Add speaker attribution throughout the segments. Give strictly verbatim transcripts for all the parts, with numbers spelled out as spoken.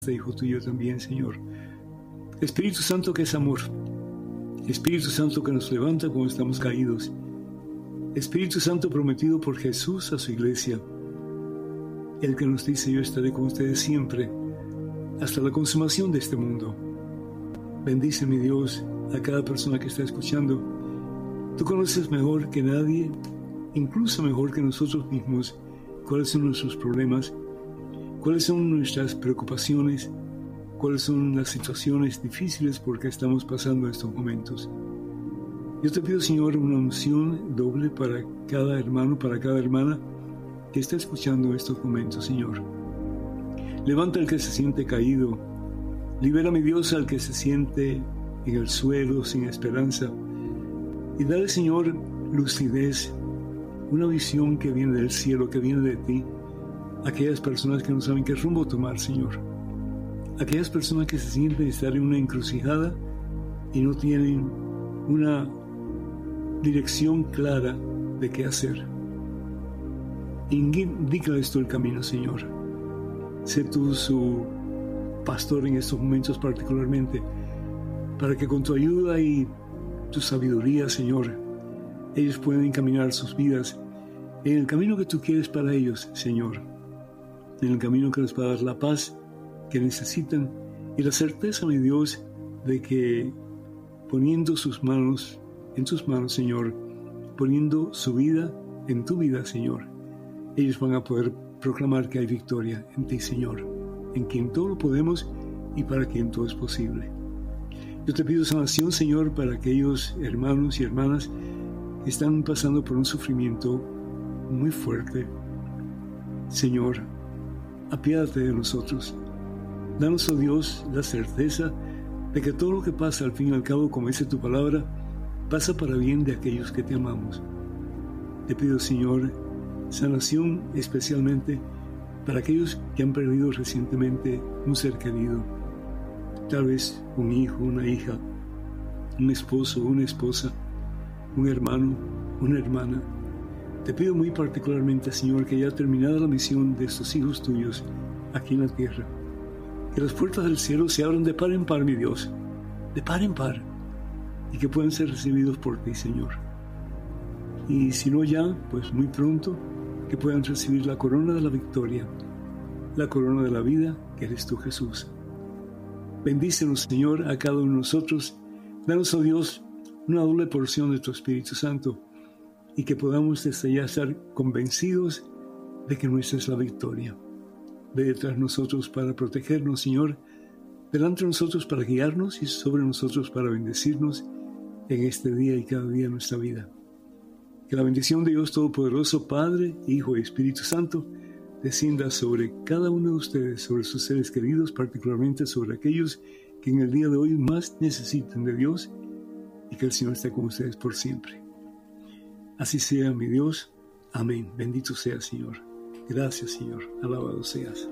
Speaker 1: este hijo tuyo también, Señor. Espíritu Santo que es amor. Espíritu Santo que nos levanta cuando estamos caídos. Espíritu Santo prometido por Jesús a su iglesia. El que nos dice: yo estaré con ustedes siempre, hasta la consumación de este mundo. Bendice, mi Dios, a cada persona que está escuchando. Tú conoces mejor que nadie, incluso mejor que nosotros mismos, cuáles son nuestros problemas, cuáles son nuestras preocupaciones, cuáles son las situaciones difíciles por que estamos pasando estos momentos. Yo te pido, Señor, una unción doble para cada hermano, para cada hermana que está escuchando estos momentos, Señor. Levanta al que se siente caído. Libera, mi Dios, al que se siente en el suelo, sin esperanza. Y dale, Señor, lucidez, una visión que viene del cielo, que viene de ti. Aquellas personas que no saben qué rumbo tomar, Señor. Aquellas personas que se sienten estar en una encrucijada y no tienen una dirección clara de qué hacer. Indícales tú el camino, Señor. Sé tú su pastor en estos momentos particularmente, para que con tu ayuda y tu sabiduría, Señor, ellos puedan encaminar sus vidas en el camino que tú quieres para ellos, Señor. En el camino que les va a dar la paz que necesitan y la certeza, mi Dios, de que poniendo sus manos en tus manos, Señor, poniendo su vida en tu vida, Señor, ellos van a poder proclamar que hay victoria en ti, Señor, en quien todo lo podemos y para quien todo es posible. Yo te pido sanación, Señor, para aquellos hermanos y hermanas que están pasando por un sufrimiento muy fuerte. Señor, apiádate de nosotros. Danos, oh Dios, la certeza de que todo lo que pasa, al fin y al cabo, como dice tu palabra, pasa para bien de aquellos que te amamos. Te pido, Señor, sanación especialmente para aquellos que han perdido recientemente un ser querido. Tal vez un hijo, una hija, un esposo, una esposa, un hermano, una hermana. Te pido muy particularmente, Señor, que ya terminada la misión de estos hijos tuyos aquí en la tierra, que las puertas del cielo se abran de par en par, mi Dios, de par en par, y que puedan ser recibidos por ti, Señor. Y si no ya, pues muy pronto, que puedan recibir la corona de la victoria, la corona de la vida, que eres tú, Jesús. Bendícenos, Señor, a cada uno de nosotros. Danos, oh Dios, una doble porción de tu Espíritu Santo, y que podamos desde ya estar convencidos de que nuestra es la victoria. Ve detrás de nosotros para protegernos, Señor, delante de nosotros para guiarnos y sobre nosotros para bendecirnos en este día y cada día de nuestra vida. Que la bendición de Dios Todopoderoso, Padre, Hijo y Espíritu Santo, descienda sobre cada uno de ustedes, sobre sus seres queridos, particularmente sobre aquellos que en el día de hoy más necesitan de Dios, y que el Señor esté con ustedes por siempre. Así sea, mi Dios. Amén. Bendito sea, Señor. Gracias, Señor. Alabado seas.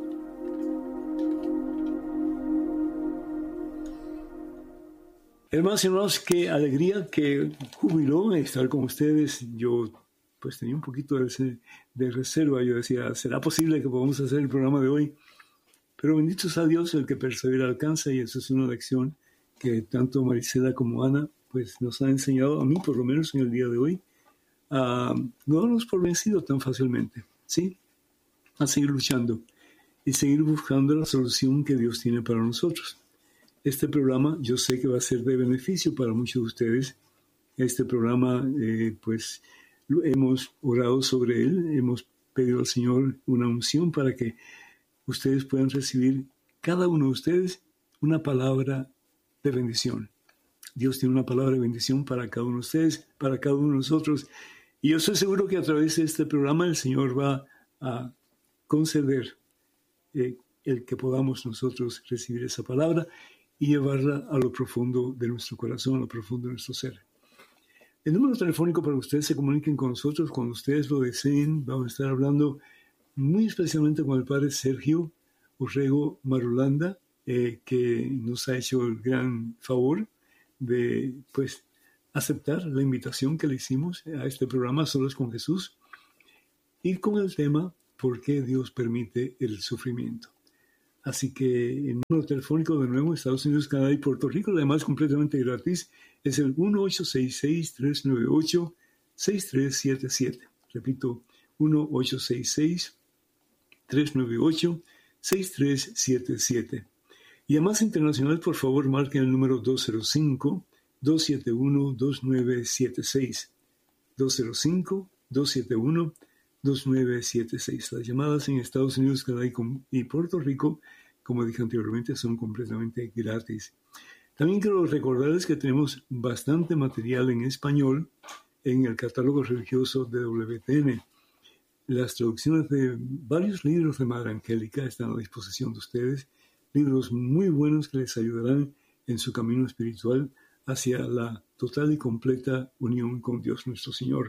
Speaker 1: Hermanos y hermanos, qué alegría, qué júbilo estar con ustedes. Yo pues tenía un poquito de, de reserva. Yo decía, ¿será posible que podamos hacer el programa de hoy? Pero bendito sea Dios, el que persevera alcanza, y eso es una lección que tanto Marisela como Ana pues nos han enseñado, a mí por lo menos en el día de hoy, a no darnos por vencido tan fácilmente, ¿sí? A seguir luchando y seguir buscando la solución que Dios tiene para nosotros. Este programa yo sé que va a ser de beneficio para muchos de ustedes. Este programa, eh, pues, hemos orado sobre él, hemos pedido al Señor una unción para que ustedes puedan recibir, cada uno de ustedes, una palabra de bendición. Dios tiene una palabra de bendición para cada uno de ustedes, para cada uno de nosotros. Y yo estoy seguro que a través de este programa el Señor va a conceder eh, el que podamos nosotros recibir esa palabra y llevarla a lo profundo de nuestro corazón, a lo profundo de nuestro ser. El número telefónico para que ustedes se comuniquen con nosotros cuando ustedes lo deseen. Vamos a estar hablando muy especialmente con el padre Sergio Urrego Marulanda, eh, que nos ha hecho el gran favor de pues, aceptar la invitación que le hicimos a este programa Solos con Jesús, y con el tema ¿por qué Dios permite el sufrimiento? Así que el número telefónico de nuevo, Estados Unidos, Canadá y Puerto Rico, además completamente gratis, es el uno ocho seis seis, tres nueve ocho, seis tres siete siete. Repito, uno ocho seis seis, tres nueve ocho, seis tres siete siete. Y a más internacional, por favor, marquen el número dos cero cinco, dos siete uno, dos nueve siete seis. dos cero cinco, dos siete uno, dos nueve siete seis. Las llamadas en Estados Unidos, Canadá y Puerto Rico, como dije anteriormente, son completamente gratis. También quiero recordarles que tenemos bastante material en español en el catálogo religioso de W T N. Las traducciones de varios libros de Madre Angélica están a disposición de ustedes, libros muy buenos que les ayudarán en su camino espiritual hacia la total y completa unión con Dios nuestro Señor.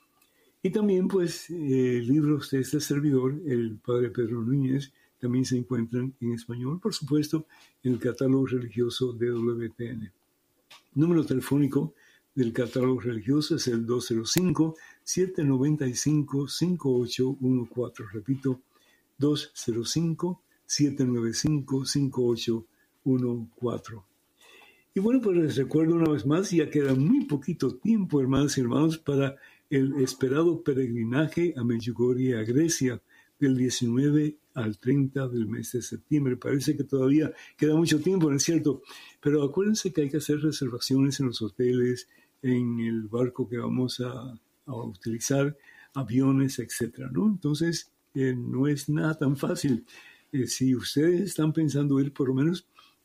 Speaker 1: Y también, pues, eh, libros de este servidor, el Padre Pedro Núñez, también se encuentran en español, por supuesto, en el catálogo religioso de W T N. Número telefónico del catálogo religioso es el dos cero cinco, siete nueve cinco, cinco ocho uno cuatro. Repito, dos cero cinco, siete nueve cinco, cinco ocho uno cuatro. Y bueno, pues les recuerdo una vez más, ya queda muy poquito tiempo, hermanos y hermanos, para el esperado peregrinaje a Medjugorje, a Grecia, del diecinueve al treinta del mes de septiembre. Parece que todavía queda mucho tiempo, ¿no es cierto? Pero acuérdense que hay que hacer reservaciones en los hoteles, en el barco que vamos a, a utilizar, aviones, etcétera, ¿no? Entonces, eh, no es nada tan fácil. Eh, si ustedes están pensando ir, por lo menos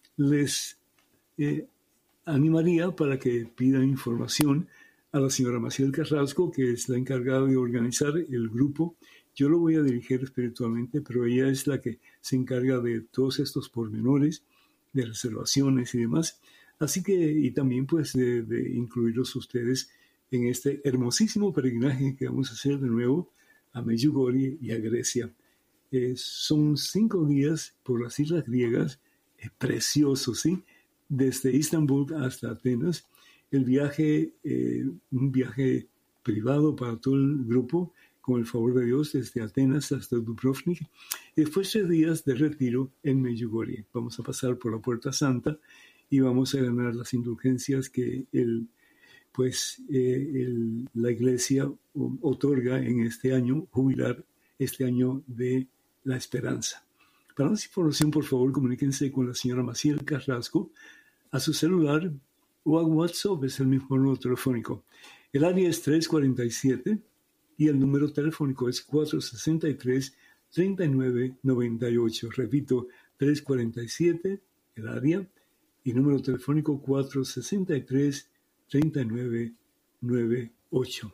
Speaker 1: les eh, animaría para que pidan información a la señora Maciel Carrasco, que es la encargada de organizar el grupo. Yo lo voy a dirigir espiritualmente, pero ella es la que se encarga de todos estos pormenores, de reservaciones y demás. Así que, y también pues de, de incluirlos ustedes en este hermosísimo peregrinaje que vamos a hacer de nuevo a Medjugorje y a Grecia. Eh, son cinco días por las islas griegas, eh, preciosos, ¿sí? Desde Istambul hasta Atenas. El viaje, eh, un viaje privado para todo el grupo, con el favor de Dios, desde Atenas hasta Dubrovnik. Y después tres días de retiro en Medjugorje. Vamos a pasar por la Puerta Santa y vamos a ganar las indulgencias que el, pues, eh, el, la Iglesia otorga en este año, jubilar este año de la esperanza. Para más información, por favor, comuníquense con la señora Maciel Carrasco a su celular o a WhatsApp, es el mismo número telefónico. El área es tres cuatro siete y el número telefónico es cuatro seis tres, tres nueve nueve ocho. Repito, tres cuatro siete, el área, y número telefónico cuatro seis tres, tres nueve nueve ocho.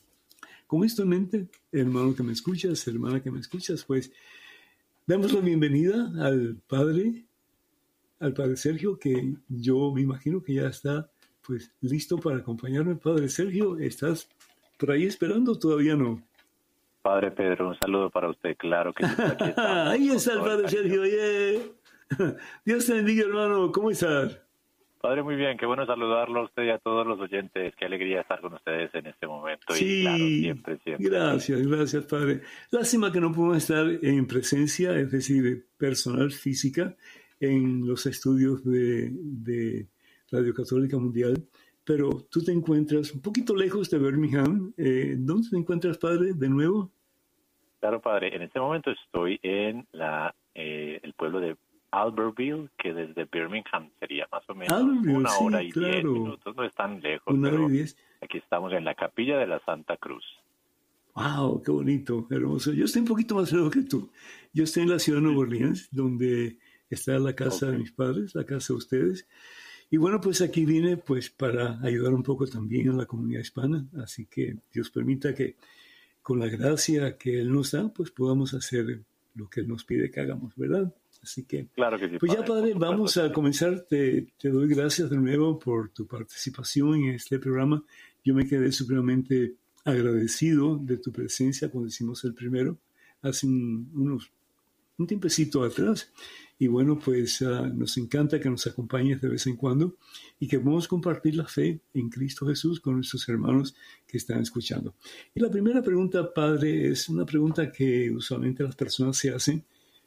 Speaker 1: Con esto en mente, hermano que me escuchas, hermana que me escuchas, pues damos la bienvenida al Padre, al Padre Sergio, que yo me imagino que ya está pues listo para acompañarme. Padre Sergio, ¿estás por ahí esperando o todavía no?
Speaker 2: Padre Pedro, un saludo para usted, claro que sí. Aquí
Speaker 1: ahí está el Padre Sergio, yeah. Dios te bendiga, hermano, ¿cómo estás?
Speaker 2: Padre, muy bien, qué bueno saludarlo a usted y a todos los oyentes, qué alegría estar con ustedes en este momento.
Speaker 1: Sí,
Speaker 2: y claro, siempre, siempre.
Speaker 1: Gracias, gracias, Padre. Lástima que no podemos estar en presencia, es decir, personal física, en los estudios de, de Radio Católica Mundial, pero tú te encuentras un poquito lejos de Birmingham. Eh, ¿Dónde te encuentras, Padre, de nuevo?
Speaker 2: Claro, Padre, en este momento estoy en la eh, el pueblo de Albertville, que desde Birmingham sería más o menos
Speaker 1: Albertville,
Speaker 2: una hora
Speaker 1: sí,
Speaker 2: y
Speaker 1: claro.
Speaker 2: diez minutos, no es tan lejos,
Speaker 1: Una
Speaker 2: pero
Speaker 1: hora y diez.
Speaker 2: Aquí estamos en la capilla de la Santa Cruz.
Speaker 1: ¡Wow! ¡Qué bonito! Hermoso. Yo estoy un poquito más lejos que tú. Yo estoy en la ciudad de Nueva Orleans, donde está la casa okay. de mis padres, la casa de ustedes. Y bueno, pues aquí vine pues para ayudar un poco también a la comunidad hispana. Así que Dios permita que con la gracia que Él nos da, pues podamos hacer lo que Él nos pide que hagamos, ¿verdad? Así que,
Speaker 2: claro que sí,
Speaker 1: pues ya, Padre, vamos a comenzar. Te, te doy gracias de nuevo por tu participación en este programa. Yo me quedé supremamente agradecido de tu presencia cuando hicimos el primero, hace un, unos, un tiempecito atrás. Y bueno, pues uh, nos encanta que nos acompañes de vez en cuando y que podamos compartir la fe en Cristo Jesús con nuestros hermanos que están escuchando. Y la primera pregunta, Padre, es una pregunta que usualmente las personas se hacen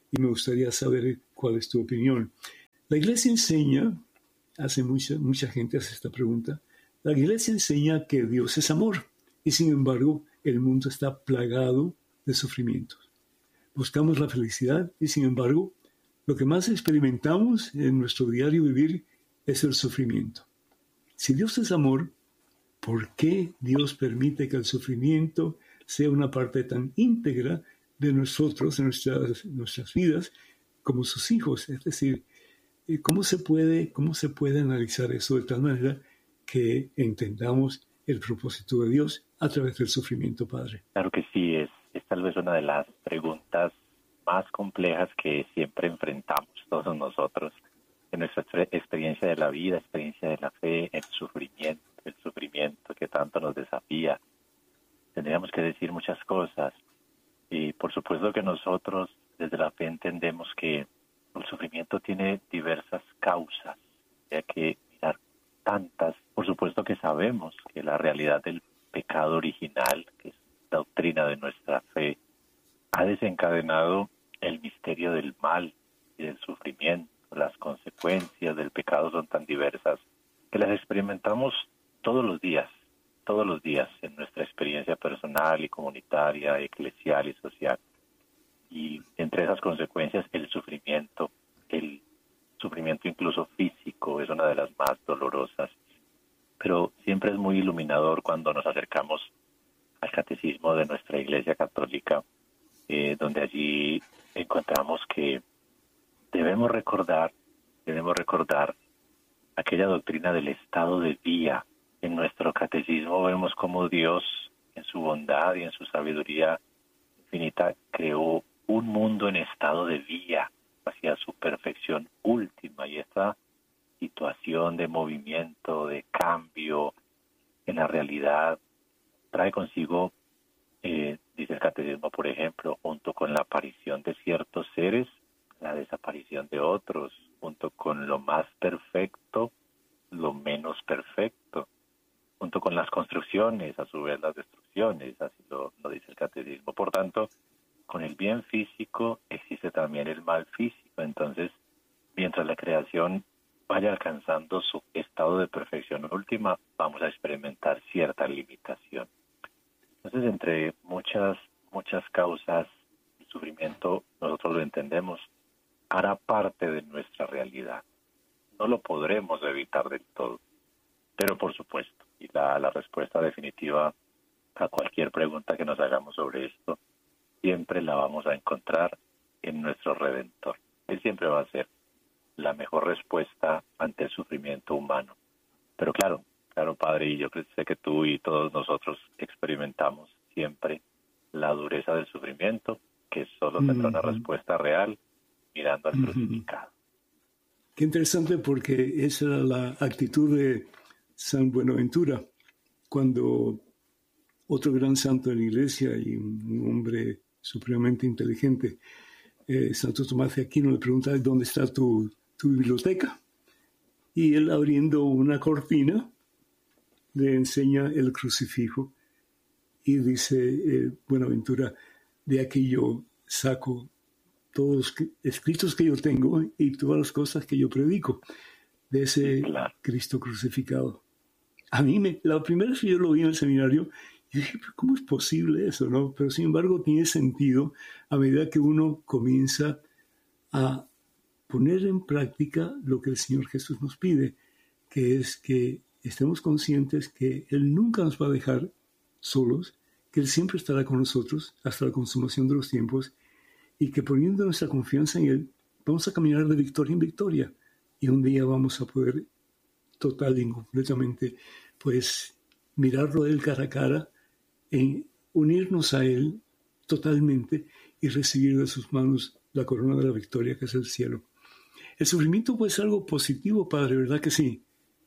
Speaker 1: y me gustaría saber cuál es tu opinión. La Iglesia enseña, hace mucha, mucha gente hace esta pregunta, la Iglesia enseña que Dios es amor y sin embargo el mundo está plagado de sufrimientos. Buscamos la felicidad y sin embargo lo que más experimentamos en nuestro diario vivir es el sufrimiento. Si Dios es amor, ¿por qué Dios permite que el sufrimiento sea una parte tan íntegra de nosotros, de nuestras, nuestras vidas, como sus hijos? Es decir, ¿cómo se puede, cómo se puede analizar eso de tal manera que entendamos el propósito de Dios a través del sufrimiento, Padre?
Speaker 2: Claro que sí, es, es tal vez una de las preguntas más complejas que siempre enfrentamos todos nosotros en nuestra experiencia de la vida, experiencia de la fe, el sufrimiento, el sufrimiento que tanto nos desafía. Tendríamos que decir muchas cosas y por supuesto que nosotros desde la fe entendemos que el sufrimiento tiene diversas causas, hay que mirar tantas. Por supuesto que sabemos que la realidad del pecado original, que es la doctrina de nuestra fe, ha desencadenado el misterio del mal y del sufrimiento. Las consecuencias del pecado son tan diversas que las experimentamos todos los días, todos los días en nuestra experiencia personal y comunitaria, eclesial y social. Y entre esas consecuencias, el sufrimiento, el sufrimiento incluso físico, es una de las más dolorosas. Pero siempre es muy iluminador cuando nos acercamos al catecismo de nuestra Iglesia Católica, eh, donde allí encontramos que debemos recordar, debemos recordar aquella doctrina del estado de vía. En nuestro catecismo vemos cómo Dios, en su bondad y en su sabiduría infinita, creó un mundo en estado de vía hacia su perfección última. Y esta situación de movimiento, de cambio en la realidad, trae consigo, eh, dice el catecismo, por ejemplo, junto con la aparición de ciertos seres, la desaparición de otros, junto con lo más perfecto, lo menos perfecto, junto con las construcciones, a su vez las destrucciones, así lo, lo dice el catecismo. Por tanto, con el bien físico existe también el mal físico. Entonces, mientras la creación vaya alcanzando su estado de perfección última, vamos a experimentar cierta limitación. Entonces, entre muchas, muchas causas, el sufrimiento, nosotros lo entendemos, hará parte de nuestra realidad. No lo podremos evitar del todo, pero por supuesto, y la, la respuesta definitiva a cualquier pregunta que nos hagamos sobre esto, siempre la vamos a encontrar en nuestro Redentor. Él siempre va a ser la mejor respuesta ante el sufrimiento humano. Pero claro, claro, Padre, y yo sé que tú y todos nosotros experimentamos siempre la dureza del sufrimiento, que solo tendrá una respuesta real mirando al crucificado.
Speaker 1: Qué interesante, porque esa era la actitud de San Buenaventura, cuando otro gran santo de la Iglesia y un hombre supremamente inteligente, eh, Santo Tomás de Aquino, le pregunta dónde está tu, tu biblioteca. Y él, abriendo una cortina, le enseña el crucifijo y dice, eh, Buenaventura, de aquí yo saco todos los escritos que yo tengo y todas las cosas que yo predico de ese
Speaker 2: Claro.
Speaker 1: Cristo crucificado. A mí, me, la primera vez que yo lo vi en el seminario, yo dije, ¿cómo es posible eso? ¿No? Pero sin embargo tiene sentido a medida que uno comienza a poner en práctica lo que el Señor Jesús nos pide, que es que estemos conscientes que Él nunca nos va a dejar solos, que Él siempre estará con nosotros hasta la consumación de los tiempos, y que poniendo nuestra confianza en Él, vamos a caminar de victoria en victoria, y un día vamos a poder total y completamente, pues, mirarlo a Él cara a cara, e unirnos a Él totalmente y recibir de sus manos la corona de la victoria, que es el cielo. El sufrimiento puede ser algo positivo, Padre, ¿verdad que sí?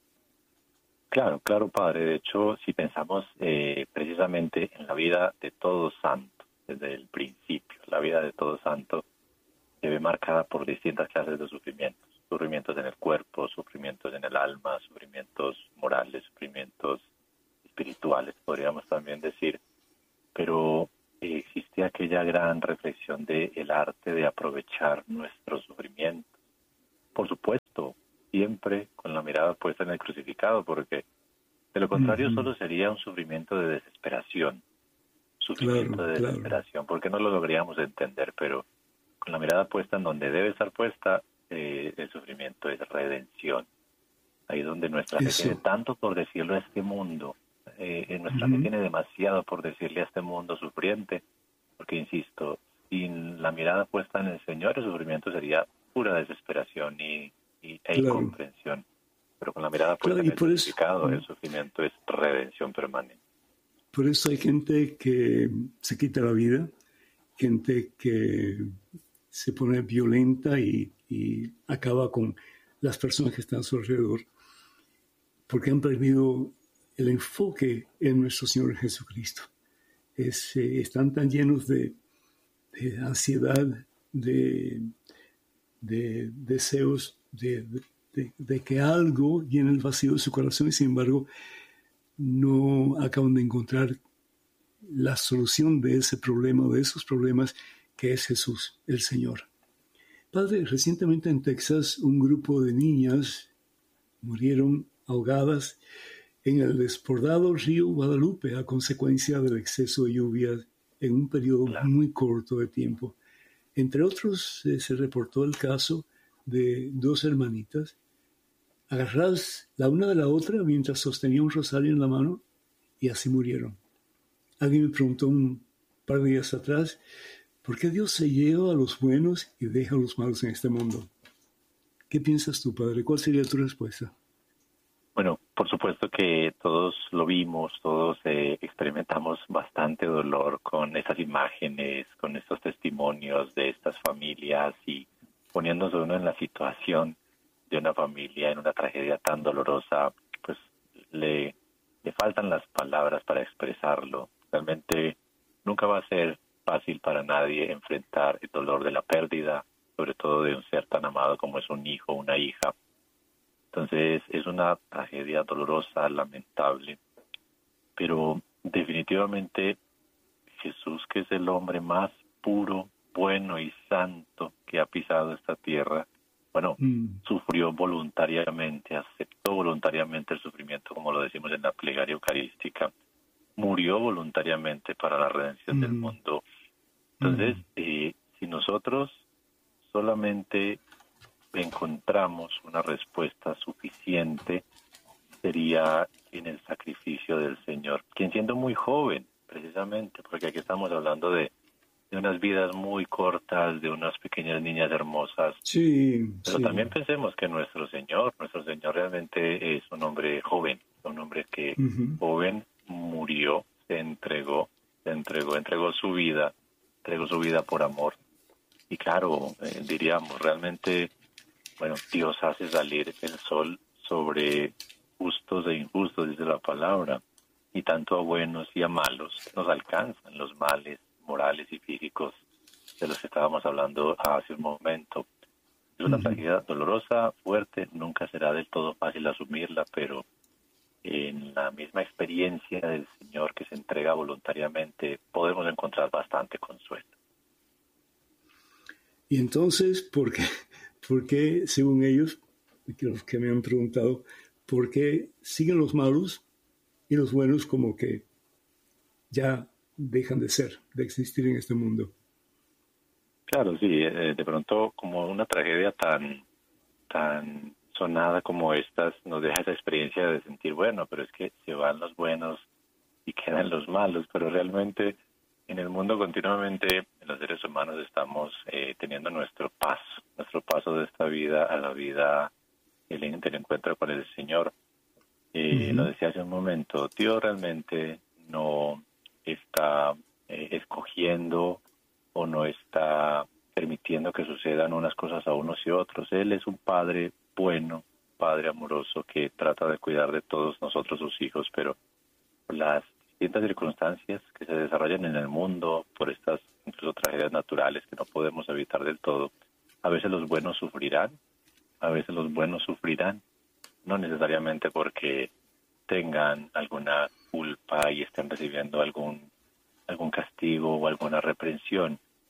Speaker 2: Claro, claro, Padre. De hecho, si pensamos eh, precisamente en la vida de todo santo, desde el principio, la vida de todo santo se ve marcada por distintas clases de sufrimientos. Sufrimientos en el cuerpo, sufrimientos en el alma, sufrimientos morales, sufrimientos espirituales, podríamos también decir. Pero eh, existe aquella gran gran reflexión de el arte de aprovechar nuestro sufrimiento. Por supuesto, siempre con la mirada puesta en el crucificado, porque de lo contrario uh-huh. solo sería un sufrimiento de desesperación. Sufrimiento claro, de desesperación, claro. Porque no lo lograríamos entender, pero con la mirada puesta en donde debe estar puesta, eh, el sufrimiento es redención. Ahí donde nuestra Eso. fe tiene tanto por decirlo a este mundo, eh, nuestra uh-huh. fe tiene demasiado por decirle a este mundo sufriente, porque insisto, sin la mirada puesta en el Señor, el sufrimiento sería pura desesperación y, y e claro. incomprensión. Pero con la mirada puesta claro, en el crucificado, eso... el sufrimiento es redención permanente.
Speaker 1: Por eso hay gente que se quita la vida, gente que se pone violenta y, y acaba con las personas que están a su alrededor, porque han perdido el enfoque en nuestro Señor Jesucristo. Es, eh, están tan llenos de, de ansiedad, de, de deseos, de, de, de que algo llene el vacío de su corazón y sin embargo no acaban de encontrar la solución de ese problema, de esos problemas, que es Jesús, el Señor. Padre, recientemente en Texas un grupo de niñas murieron ahogadas en el desbordado río Guadalupe a consecuencia del exceso de lluvias en un periodo claro. muy corto de tiempo. Entre otros, eh, se reportó el caso de dos hermanitas agarradas la una de la otra mientras sostenía un rosario en la mano y así murieron. Alguien me preguntó un par de días atrás, ¿por qué Dios se lleva a los buenos y deja a los malos en este mundo? ¿Qué piensas tú, Padre? ¿Cuál sería tu respuesta?
Speaker 2: Bueno, por supuesto que todos lo vimos, todos eh, experimentamos bastante dolor con esas imágenes, con estos testimonios de estas familias y poniéndose uno en la situación de una familia en una tragedia tan dolorosa, pues le, le faltan las palabras para expresarlo. Realmente nunca va a ser fácil para nadie enfrentar el dolor de la pérdida, sobre todo de un ser tan amado como es un hijo o una hija. Entonces es una tragedia dolorosa, lamentable, pero definitivamente Jesús, que es el hombre más puro, bueno y santo que ha pisado esta tierra, bueno, mm. sufrió voluntariamente, aceptó voluntariamente el sufrimiento, como lo decimos en la plegaria eucarística, murió voluntariamente para la redención mm. del mundo. Entonces, mm. eh, si nosotros solamente encontramos una respuesta suficiente, sería en el sacrificio del Señor, quien siendo muy joven, precisamente, porque aquí estamos hablando de de unas vidas muy cortas, de unas pequeñas niñas hermosas.
Speaker 1: Sí,
Speaker 2: Pero
Speaker 1: sí.
Speaker 2: también pensemos que nuestro Señor, nuestro Señor realmente es un hombre joven, un hombre que uh-huh. joven murió, se entregó, se entregó, entregó su vida, entregó su vida por amor. Y claro, eh, diríamos, realmente, bueno, Dios hace salir el sol sobre justos e injustos, dice la palabra, y tanto a buenos y a malos nos alcanzan los males morales y físicos de los que estábamos hablando hace un momento. Es una uh-huh. tragedia dolorosa, fuerte, nunca será del todo fácil asumirla, pero en la misma experiencia del Señor que se entrega voluntariamente podemos encontrar bastante consuelo.
Speaker 1: Y entonces, ¿por qué, por qué según ellos, los que me han preguntado, por qué siguen los malos y los buenos como que ya dejan de ser, de existir en este mundo?
Speaker 2: Claro, sí, eh, de pronto como una tragedia tan, tan sonada como estas nos deja esa experiencia de sentir, bueno, pero es que se van los buenos y quedan los malos, pero realmente en el mundo continuamente los seres humanos estamos eh, teniendo nuestro paso, nuestro paso de esta vida a la vida el, del encuentro con el Señor. Eh, uh-huh. Lo decía hace un momento, Dios realmente no está eh, escogiendo o no está permitiendo que sucedan unas cosas a unos y otros. Él es un padre bueno, padre amoroso que trata de cuidar de todos nosotros sus hijos, pero las distintas circunstancias que se desarrollan en el mundo, por estas incluso tragedias naturales que no podemos evitar del todo, a veces los buenos sufrirán, a veces los buenos sufrirán, no necesariamente porque tengan alguna culpa y estén recibiendo algún algún castigo o alguna reprensión,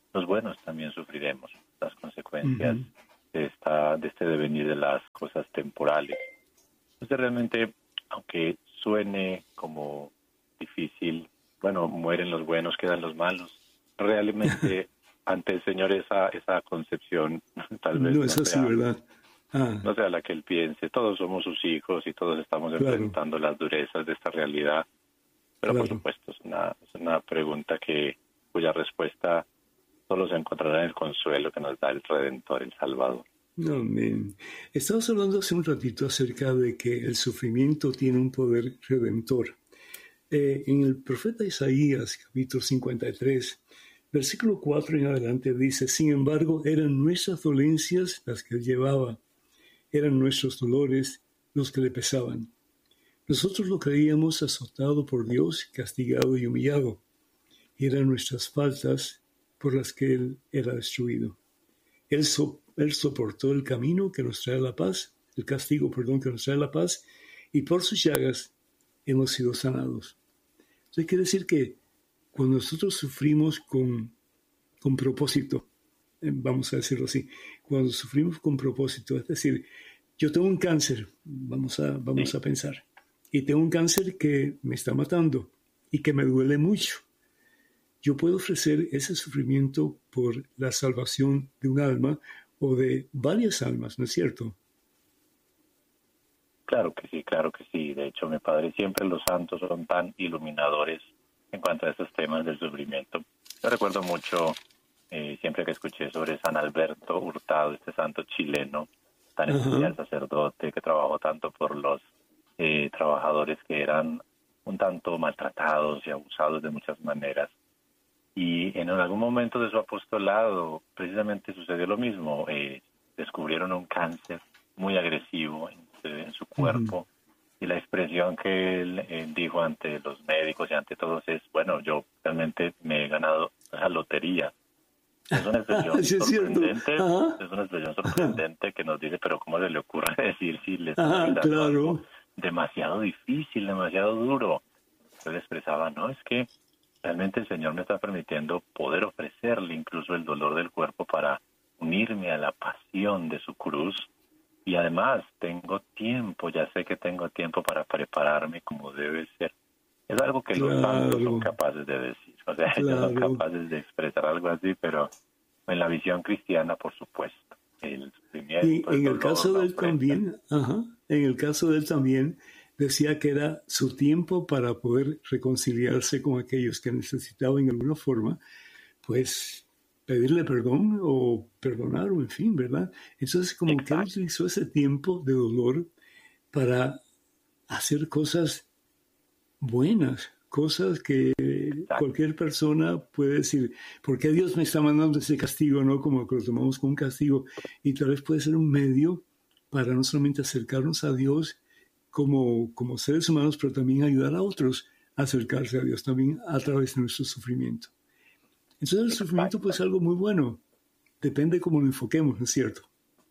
Speaker 2: los buenos también sufriremos las consecuencias
Speaker 1: Uh-huh.
Speaker 2: de, esta, de este devenir de las cosas temporales. Entonces realmente, aunque suene como difícil, bueno, mueren los buenos, quedan los malos, realmente ante el Señor esa, esa concepción tal vez
Speaker 1: No
Speaker 2: no
Speaker 1: es así,
Speaker 2: sea,
Speaker 1: ¿verdad? Ah,
Speaker 2: no sea la que Él piense. Todos somos sus hijos y todos estamos
Speaker 1: claro,
Speaker 2: enfrentando las durezas de esta realidad. Pero por
Speaker 1: claro.
Speaker 2: supuesto es una, es una pregunta que cuya respuesta solo se encontrará en el consuelo que nos da el Redentor, el Salvador.
Speaker 1: Amén. Estabas hablando hace un ratito acerca de que el sufrimiento tiene un poder redentor. Eh, en el profeta Isaías, capítulo cincuenta y tres, versículo cuatro en adelante dice: sin embargo, eran nuestras dolencias las que él llevaba, eran nuestros dolores los que le pesaban. Nosotros lo creíamos azotado por Dios, castigado y humillado, y eran nuestras faltas por las que él era destruido. Él, so, él soportó el camino que nos trae la paz, el castigo, perdón, que nos trae la paz, y por sus llagas hemos sido sanados. Eso quiere decir que cuando nosotros sufrimos con, con propósito, eh, vamos a decirlo así, cuando sufrimos con propósito, es decir, yo tengo un cáncer, vamos a, vamos
Speaker 2: Sí.
Speaker 1: a pensar, y tengo un cáncer que me está matando y que me duele mucho. Yo puedo ofrecer ese sufrimiento por la salvación de un alma o de varias almas, ¿no es cierto?
Speaker 2: Claro que sí, claro que sí. De hecho, mi padre, siempre los santos son tan iluminadores en cuanto a estos temas del sufrimiento. Yo recuerdo mucho, eh, siempre que escuché sobre San Alberto Hurtado, este santo chileno, tan especial sacerdote, que trabajó tanto por los eh, trabajadores que eran un tanto maltratados y abusados de muchas maneras. Y en algún momento de su apostolado, precisamente sucedió lo mismo. Eh, descubrieron un cáncer muy agresivo en, en su cuerpo. Uh-huh. Y la expresión que él eh, dijo ante los médicos y ante todos es: bueno, yo realmente me he ganado la lotería. Es una expresión
Speaker 1: sí, es
Speaker 2: sorprendente,
Speaker 1: uh-huh.
Speaker 2: es una expresión sorprendente uh-huh. que nos dice, pero ¿cómo se le ocurre decir si le está
Speaker 1: uh-huh,
Speaker 2: dando
Speaker 1: claro.
Speaker 2: algo demasiado difícil, demasiado duro? Él expresaba: no, es que realmente el Señor me está permitiendo poder ofrecerle incluso el dolor del cuerpo para unirme a la pasión de su cruz. Y además tengo tiempo, ya sé que tengo tiempo para prepararme como debe ser. Es algo que
Speaker 1: claro.
Speaker 2: los santos son capaces de decir. O sea, claro. ellos son capaces de expresar algo así, pero en la visión cristiana, por supuesto. El sufrimiento,
Speaker 1: y en
Speaker 2: el,
Speaker 1: el caso de él también, ajá, en el caso de él también, decía que era su tiempo para poder reconciliarse con aquellos que necesitaban en alguna forma, pues pedirle perdón o perdonar, o en fin, ¿verdad? Entonces, como Exacto. que él utilizó ese tiempo de dolor para hacer cosas buenas, cosas que Exacto. cualquier persona puede decir: ¿por qué Dios me está mandando ese castigo? ¿No? Como que lo tomamos como un castigo. Y tal vez puede ser un medio para no solamente acercarnos a Dios como, como seres humanos, pero también ayudar a otros a acercarse a Dios también a través de nuestro sufrimiento. Entonces el sufrimiento pues es algo muy bueno. Depende cómo lo enfoquemos, ¿no es cierto?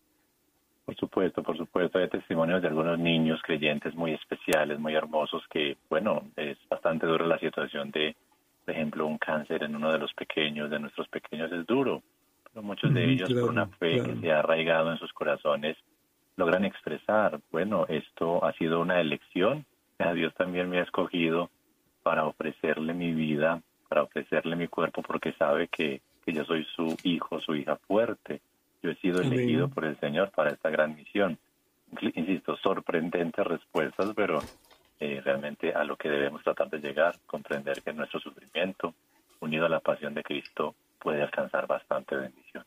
Speaker 2: Por supuesto, por supuesto. Hay testimonios de algunos niños creyentes muy especiales, muy hermosos, que, bueno, es bastante dura la situación de, por ejemplo, un cáncer en uno de los pequeños, de nuestros pequeños, es duro. Pero muchos de ellos, claro, por una fe claro. que se ha arraigado en sus corazones, logran expresar: bueno, esto ha sido una elección, a Dios también me ha escogido para ofrecerle mi vida, para ofrecerle mi cuerpo, porque sabe que, que yo soy su hijo, su hija fuerte. Yo he sido Amén. elegido por el Señor para esta gran misión. Insisto, sorprendentes respuestas, pero eh, realmente a lo que debemos tratar de llegar, comprender que nuestro sufrimiento, unido a la pasión de Cristo, puede alcanzar bastante bendición.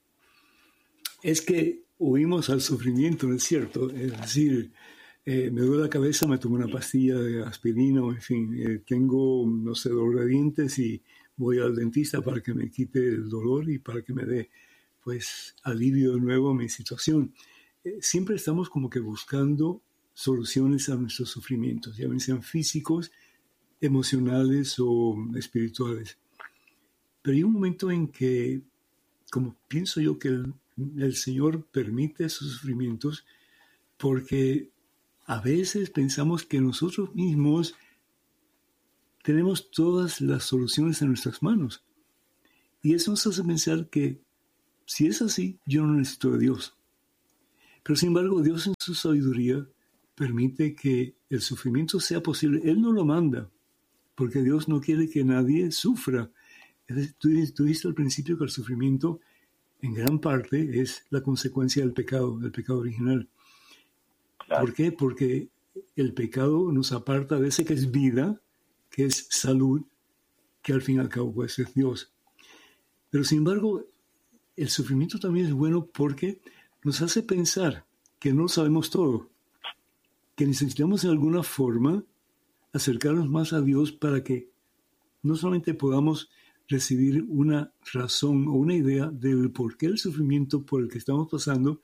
Speaker 1: Es que huimos al sufrimiento, ¿no es cierto? Es decir, eh, me duele la cabeza, me tomo una pastilla de aspirina, o en fin, eh, tengo, no sé, dolor de dientes y voy al dentista para que me quite el dolor y para que me dé, pues, alivio de nuevo a mi situación. Eh, siempre estamos como que buscando soluciones a nuestros sufrimientos, ya sean físicos, emocionales o espirituales. Pero hay un momento en que, como pienso yo que el, el Señor permite esos sufrimientos porque a veces pensamos que nosotros mismos tenemos todas las soluciones en nuestras manos. Y eso nos hace pensar que si es así, yo no necesito de Dios. Pero sin embargo, Dios en su sabiduría permite que el sufrimiento sea posible. Él no lo manda, porque Dios no quiere que nadie sufra. Tú, tú dijiste al principio que el sufrimiento en gran parte es la consecuencia del pecado, del pecado original. Claro. ¿Por qué? Porque el pecado nos aparta de ese que es vida, que es salud, que al fin y al cabo puede ser Dios. Pero sin embargo, el sufrimiento también es bueno porque nos hace pensar que no sabemos todo, que necesitamos en alguna forma acercarnos más a Dios para que no solamente podamos recibir una razón o una idea del por qué el sufrimiento por el que estamos pasando,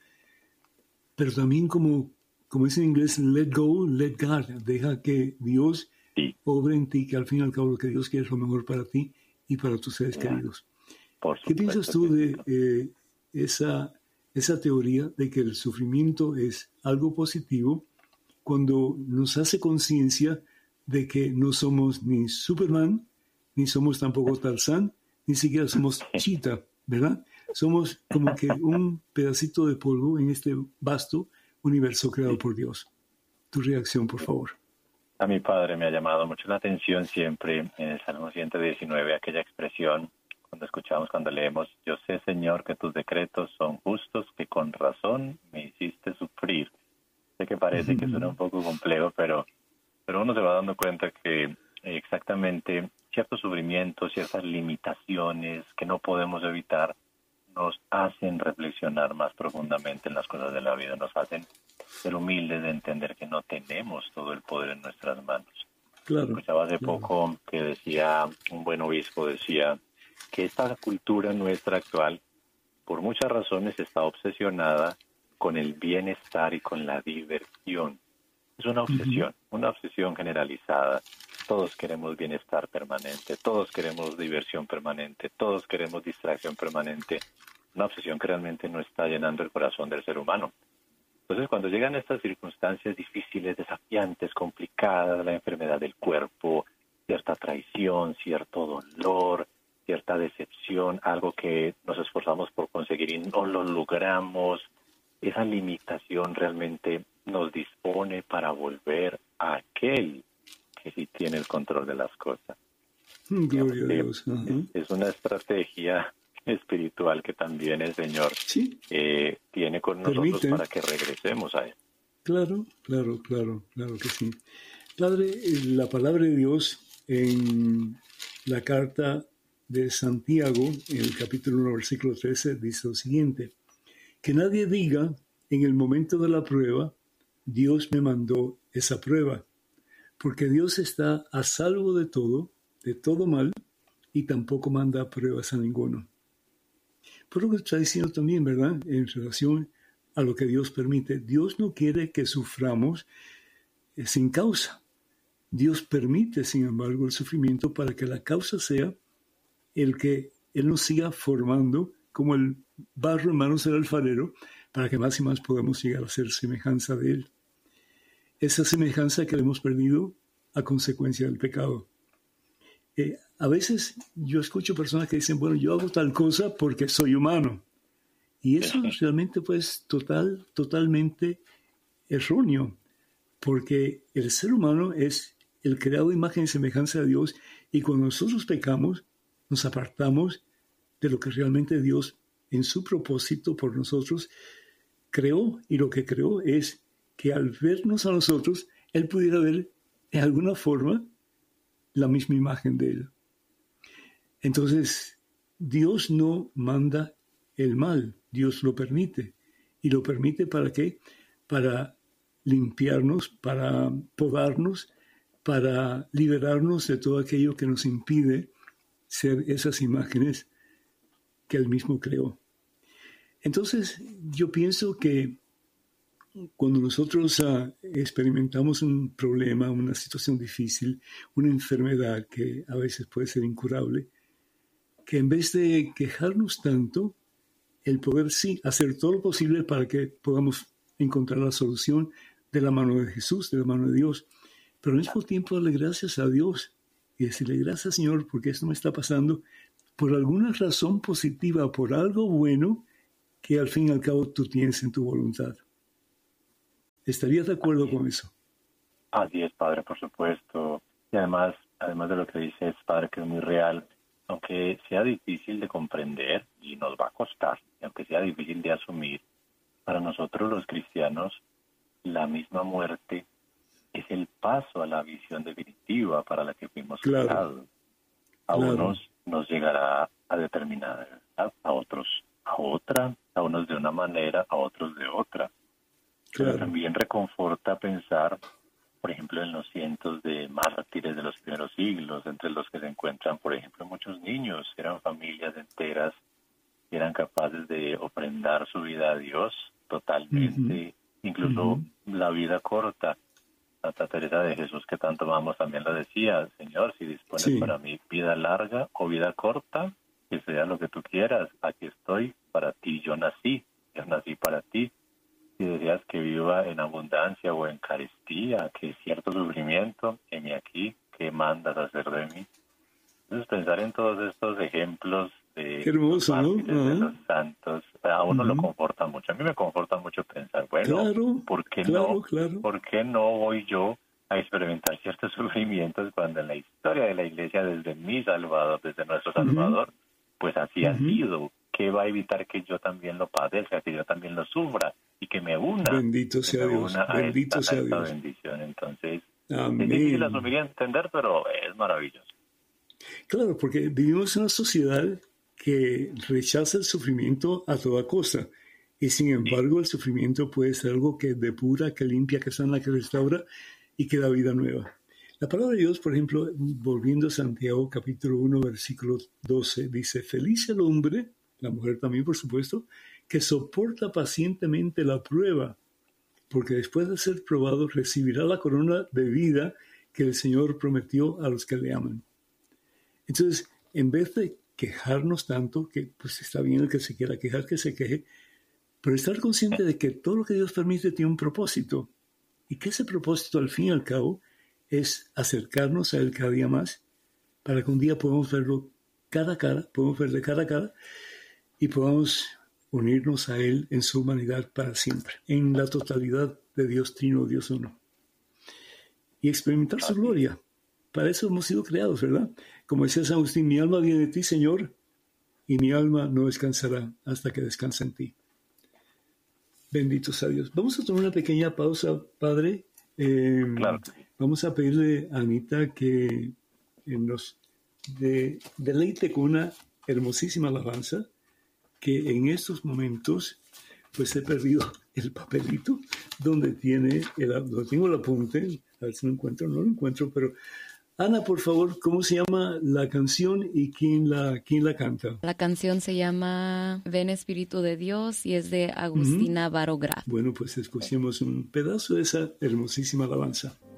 Speaker 1: pero también como, como dice en inglés, let go, let God, deja que Dios sí. obre en ti, que al fin y al cabo lo que Dios quiere es lo mejor para ti y para tus seres yeah. queridos. ¿Qué piensas tú de eh, esa, esa teoría de que el sufrimiento es algo positivo cuando nos hace conciencia de que no somos ni Superman, ni somos tampoco Tarzán, ni siquiera somos Cheetah, ¿verdad? Somos como que un pedacito de polvo en este vasto universo creado por Dios. Tu reacción, por favor.
Speaker 2: A mi padre me ha llamado mucho la atención siempre en el Salmo ciento diecinueve, aquella expresión cuando escuchamos, cuando leemos, yo sé, Señor, que tus decretos son justos, que con razón me hiciste sufrir. Sé que parece que suena un poco complejo, pero, pero uno se va dando cuenta que exactamente ciertos sufrimientos, ciertas limitaciones que no podemos evitar, nos hacen reflexionar más profundamente en las cosas de la vida, nos hacen ser humildes de entender que no tenemos todo el poder en nuestras manos. Claro, Escuchaba hace claro. poco que decía, un buen obispo decía, que esta cultura nuestra actual, por muchas razones, está obsesionada con el bienestar y con la diversión. Es una obsesión, uh-huh. una obsesión generalizada. Todos queremos bienestar permanente, todos queremos diversión permanente, todos queremos distracción permanente. Una obsesión que realmente no está llenando el corazón del ser humano. Entonces, cuando llegan estas circunstancias difíciles, desafiantes, complicadas, la enfermedad del cuerpo, cierta traición, cierto dolor, cierta decepción, algo que nos esforzamos por conseguir y no lo logramos, esa limitación realmente nos dispone para volver a aquel que sí tiene el control de las cosas.
Speaker 1: Gloria a Dios. Uh-huh.
Speaker 2: Es, es una estrategia espiritual que también el Señor
Speaker 1: sí.
Speaker 2: eh, tiene con nosotros
Speaker 1: Permite.
Speaker 2: Para que regresemos a Él.
Speaker 1: Claro, claro, claro, claro que sí. Padre, la palabra de Dios en la carta de Santiago, en el capítulo uno, versículo trece, dice lo siguiente: que nadie diga en el momento de la prueba, Dios me mandó esa prueba, porque Dios está a salvo de todo, de todo mal, y tampoco manda pruebas a ninguno. Por lo que está diciendo también, ¿verdad?, en relación a lo que Dios permite. Dios no quiere que suframos eh, sin causa. Dios permite, sin embargo, el sufrimiento para que la causa sea el que Él nos siga formando como el barro en manos del alfarero, para que más y más podamos llegar a ser semejanza de Él. Esa semejanza que hemos perdido a consecuencia del pecado. Eh, a veces yo escucho personas que dicen, bueno, yo hago tal cosa porque soy humano. Y eso realmente pues total, totalmente erróneo, porque el ser humano es el creado de imagen y semejanza de Dios, y cuando nosotros pecamos, nos apartamos de lo que realmente Dios, en su propósito por nosotros, creó, y lo que creó es que al vernos a nosotros, Él pudiera ver de alguna forma la misma imagen de Él. Entonces, Dios no manda el mal, Dios lo permite. ¿Y lo permite para qué? Para limpiarnos, para podarnos, para liberarnos de todo aquello que nos impide ser esas imágenes que Él mismo creó. Entonces, yo pienso que cuando nosotros uh, experimentamos un problema, una situación difícil, una enfermedad que a veces puede ser incurable, que en vez de quejarnos tanto, el poder sí hacer todo lo posible para que podamos encontrar la solución de la mano de Jesús, de la mano de Dios, pero al mismo tiempo darle gracias a Dios y decirle gracias, Señor, porque esto me está pasando por alguna razón positiva, por algo bueno que al fin y al cabo tú tienes en tu voluntad. ¿Estarías de acuerdo con eso?
Speaker 2: Así es, Padre, por supuesto. Y además, además de lo que dices, Padre, que es muy real, aunque sea difícil de comprender, y nos va a costar, y aunque sea difícil de asumir, para nosotros los cristianos, la misma muerte es el paso a la visión definitiva para la que fuimos
Speaker 1: claro.
Speaker 2: creados. A claro. unos nos llegará a determinada edad, a otros a otra, a unos de una manera, a otros de otra. Claro. Pero también reconforta pensar, por ejemplo, en los cientos de mártires de los primeros siglos, entre los que se encuentran, por ejemplo, muchos niños. Eran familias enteras que eran capaces de ofrendar su vida a Dios totalmente, uh-huh. incluso uh-huh. la vida corta. Santa Teresa de Jesús, que tanto amamos, también lo decía: Señor, si dispones sí. para mí vida larga o vida corta, que sea lo que tú quieras, aquí estoy para ti, yo nací, yo nací para ti. Si deseas que viva en abundancia o en carestía, que cierto sufrimiento, heme aquí, ¿qué mandas hacer de mí? Entonces, pensar en todos estos ejemplos de,
Speaker 1: hermoso,
Speaker 2: los,
Speaker 1: ¿no?
Speaker 2: uh-huh. de los santos, a uno uh-huh. lo conforta mucho. A mí me conforta mucho pensar, bueno,
Speaker 1: claro,
Speaker 2: ¿por qué
Speaker 1: claro,
Speaker 2: no?
Speaker 1: Claro.
Speaker 2: ¿Por qué no voy yo a experimentar ciertos sufrimientos cuando en la historia de la Iglesia, desde mi Salvador, desde nuestro Salvador, uh-huh. pues así uh-huh. ha sido? ¿Qué va a evitar que yo también lo padezca, que yo también lo sufra y que me una?
Speaker 1: Bendito sea Dios, bendito
Speaker 2: esta,
Speaker 1: sea
Speaker 2: a esta
Speaker 1: Dios.
Speaker 2: bendición. Entonces,
Speaker 1: amén.
Speaker 2: Es difícil asumir y entender, pero es maravilloso.
Speaker 1: Claro, porque vivimos en una sociedad que rechaza el sufrimiento a toda costa. Y sin embargo, el sufrimiento puede ser algo que depura, que limpia, que sana, que restaura y que da vida nueva. La palabra de Dios, por ejemplo, volviendo a Santiago capítulo uno, versículo doce, dice: feliz el hombre, la mujer también por supuesto, que soporta pacientemente la prueba, porque después de ser probado recibirá la corona de vida que el Señor prometió a los que le aman. Entonces, en vez de quejarnos tanto, que pues está bien el que se quiera quejar, que se queje, pero estar consciente de que todo lo que Dios permite tiene un propósito, y que ese propósito al fin y al cabo es acercarnos a Él cada día más, para que un día podamos verlo cara a cara, podamos verle cara a cara, y podamos unirnos a Él en su humanidad para siempre, en la totalidad de Dios Trino, Dios Uno, y experimentar su gloria. Para eso hemos sido creados, ¿verdad? Como decía San Agustín: mi alma viene de ti, Señor, y mi alma no descansará hasta que descanse en ti. Bendito sea Dios. Vamos a tomar una pequeña pausa, Padre. Eh,
Speaker 2: claro.
Speaker 1: Vamos a pedirle a Anita que nos de, deleite con una hermosísima alabanza, que en estos momentos pues he perdido el papelito donde tiene el, donde tengo el apunte. A ver si lo encuentro, no lo encuentro, pero Ana, por favor, ¿cómo se llama la canción y quién la, quién la canta?
Speaker 3: La canción se llama Ven Espíritu de Dios y es de Agustina uh-huh. Barograf.
Speaker 1: Bueno, pues escuchemos un pedazo de esa hermosísima alabanza.